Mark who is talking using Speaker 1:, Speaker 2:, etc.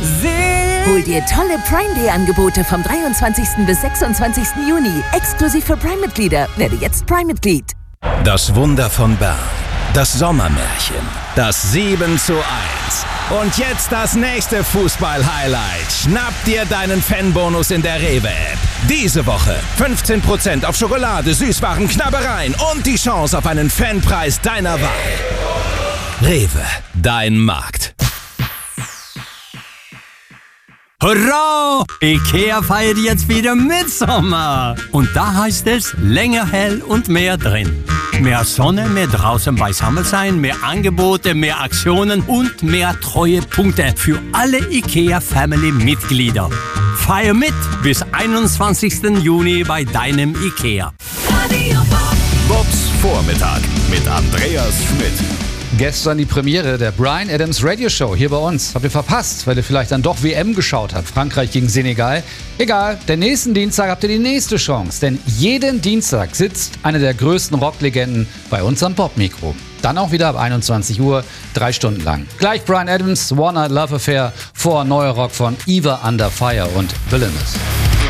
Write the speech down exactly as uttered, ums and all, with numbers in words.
Speaker 1: Hol dir tolle Prime Day Angebote vom dreiundzwanzigsten bis sechsundzwanzigsten Juni. Exklusiv für Prime-Mitglieder. Werde jetzt Prime-Mitglied.
Speaker 2: Das Wunder von Bern. Das Sommermärchen. Das sieben zu eins. Und jetzt das nächste Fußball-Highlight. Schnapp dir deinen Fanbonus in der Rewe-App. Diese Woche fünfzehn Prozent auf Schokolade, Süßwaren, Knabbereien und die Chance auf einen Fanpreis deiner Wahl. Rewe, dein Markt.
Speaker 3: Hurra! IKEA feiert jetzt wieder Mitsommer. Und da heißt es länger hell und mehr drin. Mehr Sonne, mehr draußen beisammen sein, mehr Angebote, mehr Aktionen und mehr Treuepunkte für alle IKEA-Family-Mitglieder. Feier mit bis einundzwanzigsten Juni bei deinem IKEA.
Speaker 2: Bobs Vormittag mit Andreas Schmidt.
Speaker 4: Gestern die Premiere der Bryan Adams Radio Show hier bei uns. Habt ihr verpasst, weil ihr vielleicht dann doch W M geschaut habt. Frankreich gegen Senegal. Egal, den nächsten Dienstag habt ihr die nächste Chance. Denn jeden Dienstag sitzt eine der größten Rocklegenden bei uns am Popmikro. Dann auch wieder ab einundzwanzig Uhr, drei Stunden lang. Gleich Bryan Adams, One Night Love Affair, vor neuer Rock von Eva Under Fire und Villainous.